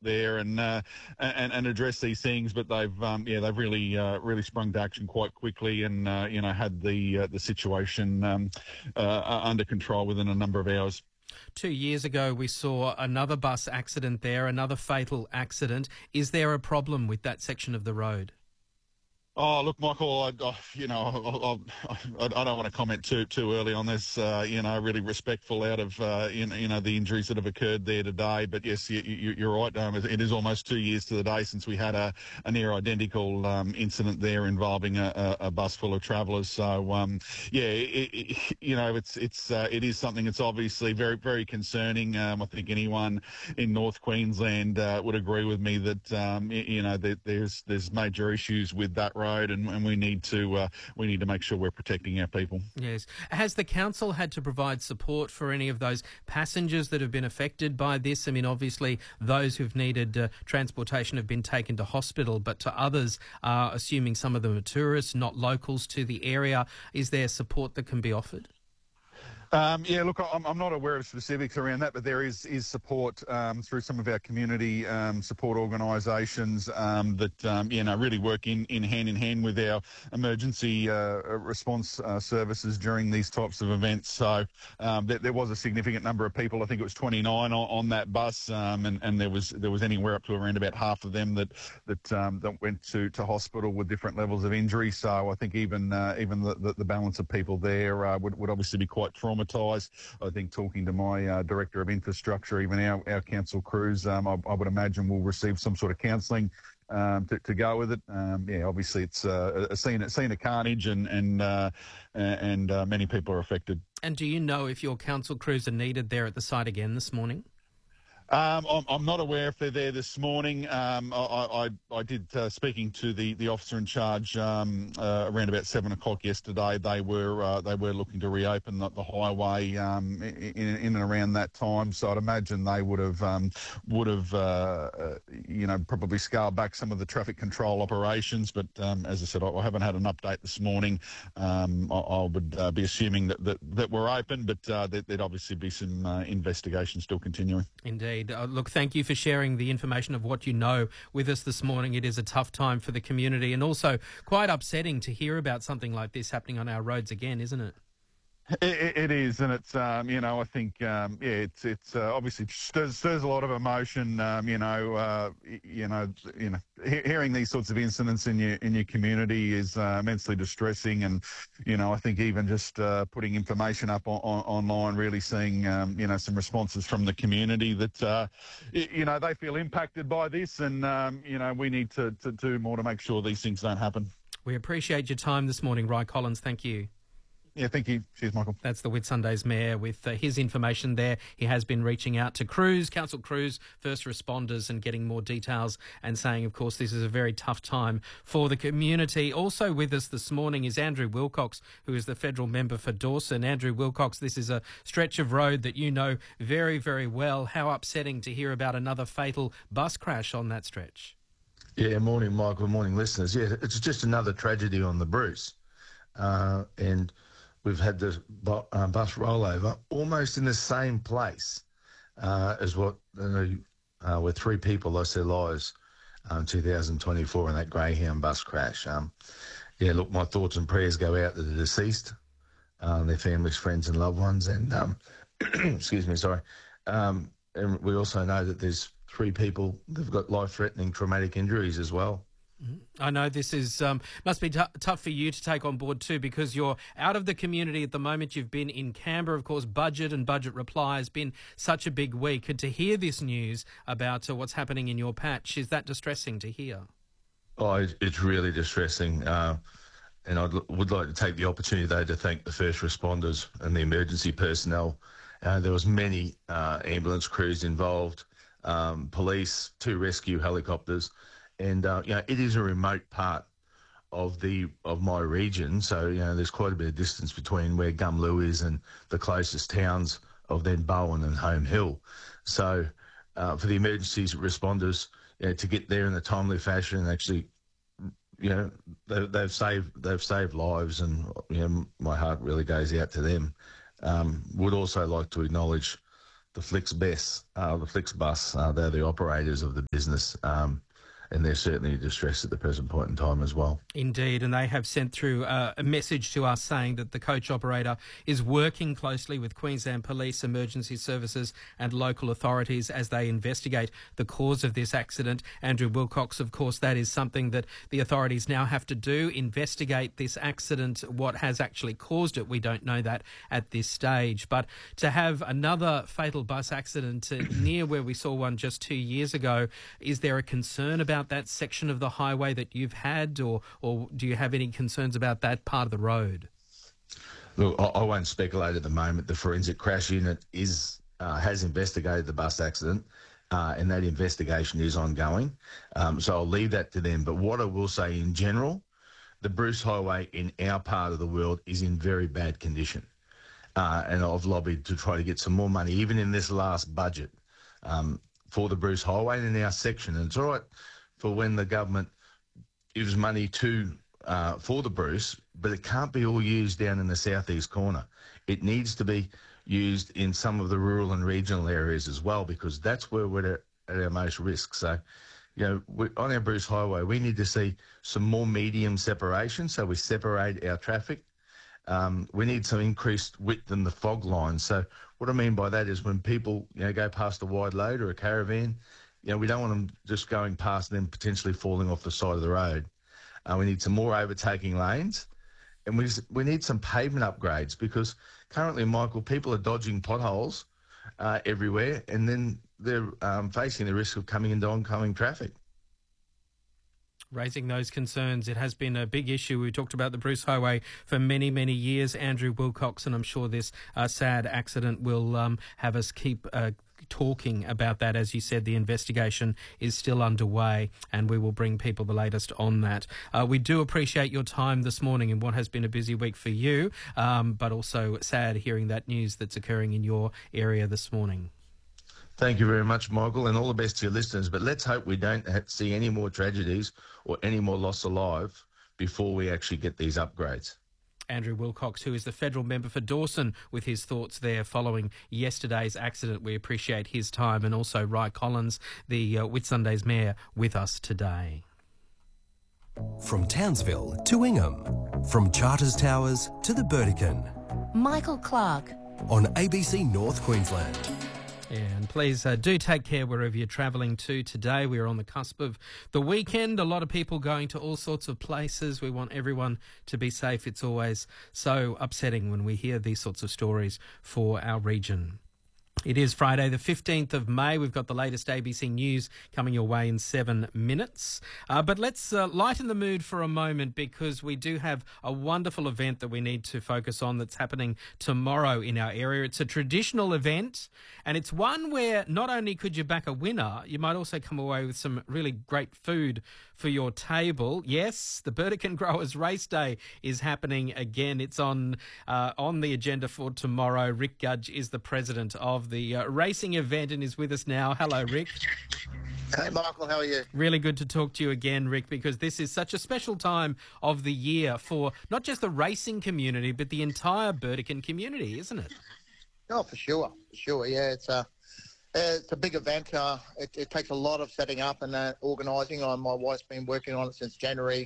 there and address these things. But they've really sprung to action quite quickly and had the situation under control within a number of hours. 2 years ago, we saw another bus accident there, another fatal accident. Is there a problem with that section of the road? Oh, look, Michael, I don't want to comment too early on this. Really respectful out of the injuries that have occurred there today. But yes, you're right. It is almost 2 years to the day since we had a near identical incident there involving a bus full of travellers. So it is something that's obviously very, very concerning. I think anyone in North Queensland would agree with me that that there's major issues with that road, and we need to make sure we're protecting our people. Yes. Has the council had to provide support for any of those passengers that have been affected by this? I mean, obviously, those who've needed transportation have been taken to hospital, but to others, assuming some of them are tourists, not locals to the area, is there support that can be offered? Look, I'm not aware of specifics around that, but there is support through some of our community support organisations that really work in hand with our emergency response services during these types of events. So there was a significant number of people. I think it was 29 on that bus, and there was anywhere up to around about half of them that went to hospital with different levels of injury. So I think even the balance of people there would obviously be quite traumatised. I think talking to my Director of Infrastructure, even our council crews, I would imagine will receive some sort of counselling to go with it. Obviously it's a scene of carnage and many people are affected. And do you know if your council crews are needed there at the site again this morning? I'm not aware if they're there this morning. I did, speaking to the officer in charge around about 7 o'clock yesterday. They were looking to reopen the highway in and around that time. So I'd imagine they would have probably scaled back some of the traffic control operations. But as I said, I haven't had an update this morning. I would be assuming that we're open, but there'd obviously be some investigation still continuing. Indeed. Look, thank you for sharing the information of what you know with us this morning. It is a tough time for the community and also quite upsetting to hear about something like this happening on our roads again, isn't it? It is, and it's I think it's obviously stirs a lot of emotion. Hearing these sorts of incidents in your community is immensely distressing, and I think even just putting information up online, really seeing some responses from the community that they feel impacted by this, and we need to do more to make sure these things don't happen. We appreciate your time this morning, Ry Collins. Thank you. Yeah, thank you. Cheers, Michael. That's the Whitsundays Mayor with his information there. He has been reaching out to crews, council crews, first responders, and getting more details and saying, of course, this is a very tough time for the community. Also with us this morning is Andrew Wilcox, who is the federal member for Dawson. Andrew Wilcox, this is a stretch of road that you know very, very well. How upsetting to hear about another fatal bus crash on that stretch. Yeah, morning, Michael. Morning, listeners. Yeah, it's just another tragedy on the Bruce. And we've had the bus rollover almost in the same place as what where 3 people lost their lives in 2024 in that Greyhound bus crash. Look, my thoughts and prayers go out to the deceased, their families, friends and loved ones. And, excuse me, sorry. And we also know that there's 3 people that have got life-threatening traumatic injuries as well. I know this is must be tough for you to take on board too, because you're out of the community at the moment. You've been in Canberra, of course. Budget and budget reply has been such a big week. And to hear this news about what's happening in your patch, is that distressing to hear? Oh, it's really distressing. And I would like to take the opportunity, though, to thank the first responders and the emergency personnel. There was many ambulance crews involved, police, 2 rescue helicopters. And, it is a remote part of my region. So, there's quite a bit of distance between where Gumloo is and the closest towns of then Bowen and Home Hill. So, for the emergency responders to get there in a timely fashion and actually, they've saved lives, and, my heart really goes out to them. Would also like to acknowledge the Flixbus. They're the operators of the business, and they're certainly distressed at the present point in time as well. Indeed, and they have sent through a message to us saying that the coach operator is working closely with Queensland Police, Emergency Services and local authorities as they investigate the cause of this accident. Andrew Wilcox, of course, that is something that the authorities now have to do, investigate this accident, what has actually caused it. We don't know that at this stage. But to have another fatal bus accident near where we saw one just 2 years ago, is there a concern about that section of the highway that you've had, or do you have any concerns about that part of the road? Look, I won't speculate at the moment. The forensic crash unit has investigated the bus accident, and that investigation is ongoing. So I'll leave that to them. But what I will say in general, the Bruce Highway in our part of the world is in very bad condition. And I've lobbied to try to get some more money, even in this last budget, for the Bruce Highway and in our section. And it's all right for when the government gives money for the Bruce, but it can't be all used down in the southeast corner. It needs to be used in some of the rural and regional areas as well, because that's where we're at our most risk. So, on our Bruce Highway, we need to see some more medium separation, so we separate our traffic. We need some increased width in the fog line. So what I mean by that is when people go past a wide load or a caravan, we don't want them just going past and then potentially falling off the side of the road. We need some more overtaking lanes, and we need some pavement upgrades, because currently, Michael, people are dodging potholes everywhere, and then they're facing the risk of coming into oncoming traffic. Raising those concerns. It has been a big issue. We talked about the Bruce Highway for many, many years. Andrew Wilcox, and I'm sure this sad accident will have us keep talking about that. As you said, the investigation is still underway, and we will bring people the latest on that. We do appreciate your time this morning in what has been a busy week for you, but also sad hearing that news that's occurring in your area this morning. Thank you very much, Michael, and all the best to your listeners. But let's hope we don't see any more tragedies or any more loss alive before we actually get these upgrades. Andrew Wilcox, who is the federal member for Dawson, with his thoughts there following yesterday's accident. We appreciate his time, and also Ry Collins, the Whitsundays mayor, with us today. From Townsville to Ingham, from Charters Towers to the Burdekin. Michael Clark on ABC North Queensland. Yeah, and please do take care wherever you're travelling to today. We're on the cusp of the weekend. A lot of people going to all sorts of places. We want everyone to be safe. It's always so upsetting when we hear these sorts of stories for our region. It is Friday, the 15th of May. We've got the latest ABC News coming your way in 7 minutes. But let's lighten the mood for a moment, because we do have a wonderful event that we need to focus on that's happening tomorrow in our area. It's a traditional event, and it's one where not only could you back a winner, you might also come away with some really great food for your table. Yes, the Burdekin Growers Race Day is happening again. It's on the agenda for tomorrow. Rick Gudge is the president of the racing event and is with us now. Hello, Rick. Hey, Michael, how are you? Really good to talk to you again, Rick, because this is such a special time of the year for not just the racing community, but the entire Burdekin community, isn't it? Oh, for sure. Yeah, it's a big event. It takes a lot of setting up and organising. My wife's been working on it since January.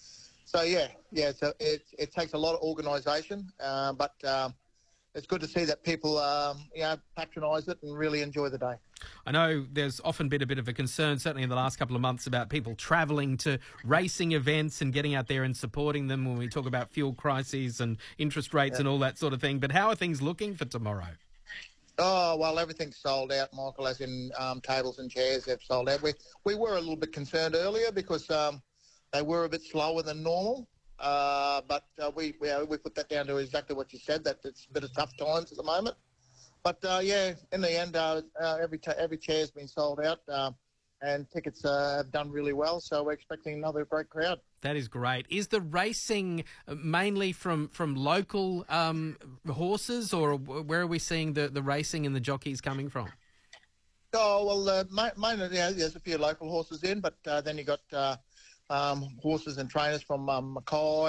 It takes a lot of organisation, but it's good to see that people patronise it and really enjoy the day. I know there's often been a bit of a concern, certainly in the last couple of months, about people travelling to racing events and getting out there and supporting them when we talk about fuel crises and interest rates and all that sort of thing. But how are things looking for tomorrow? Oh, well, everything's sold out, Michael, as in tables and chairs have sold out. We were a little bit concerned earlier because they were a bit slower than normal. But we put that down to exactly what you said, that it's a bit of tough times at the moment. But, in the end, every chair's been sold out and tickets have done really well, so we're expecting another great crowd. That is great. Is the racing mainly from local horses, or where are we seeing the racing and the jockeys coming from? Oh, well, mainly there's a few local horses in, but then you got horses and trainers from Mackay,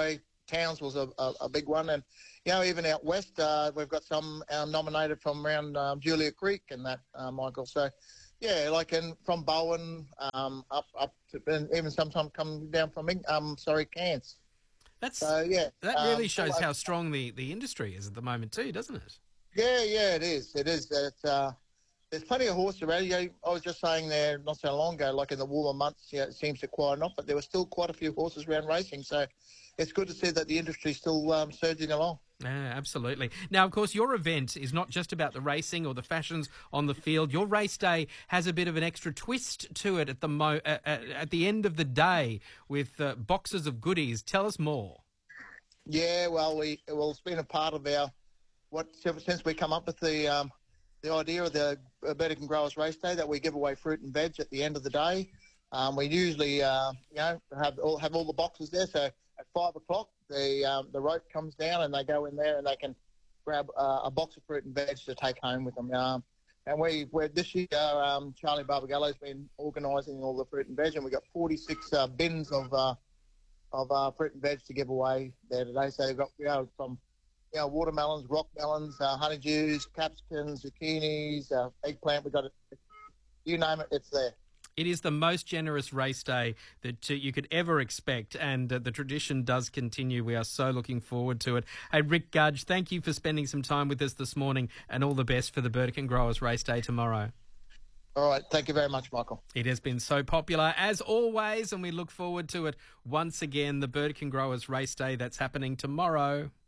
Townsville's a big one. And, even out west, we've got some nominated from around Julia Creek and that, Michael. So, from Bowen up to, and even sometimes come down from, Cairns. That really shows how strong the industry is at the moment too, doesn't it? Yeah, it is. It is. There's plenty of horses around. I was just saying there not so long ago, like in the warmer months, it seems to quieten off, but there were still quite a few horses around racing. So it's good to see that the industry's still surging along. Yeah, absolutely. Now, of course, your event is not just about the racing or the fashions on the field. Your race day has a bit of an extra twist to it at the end of the day with boxes of goodies. Tell us more. Yeah, it's been a part of since we come up with the idea of the Burdekin and Growers Race Day that we give away fruit and veg at the end of the day. We usually, have all the boxes there. So at 5 o'clock, the rope comes down and they go in there and they can grab a box of fruit and veg to take home with them. And we're this year, Charlie Barbagallo's been organising all the fruit and veg, and we got 46 bins of fruit and veg to give away there today. So they've got from watermelons, rock melons, honeydews, capsicums, zucchinis, eggplant. We've got it. You name it, it's there. It is the most generous race day that you could ever expect, and the tradition does continue. We are so looking forward to it. Hey, Rick Gudge, thank you for spending some time with us this morning, and all the best for the Burdekin Growers Race Day tomorrow. All right. Thank you very much, Michael. It has been so popular, as always, and we look forward to it once again, the Burdekin Growers Race Day that's happening tomorrow.